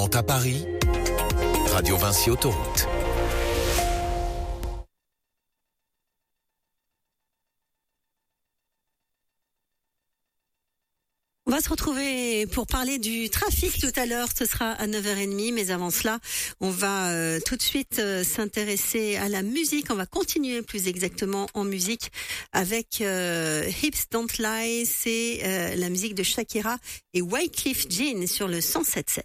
À Paris, Radio Vinci Autoroute. On va se retrouver pour parler du trafic tout à l'heure, ce sera à 9h30, mais avant cela, on va tout de suite s'intéresser à la musique, on va continuer plus exactement en musique avec Hips Don't Lie, c'est la musique de Shakira et Wyclef Jean sur le 107.7.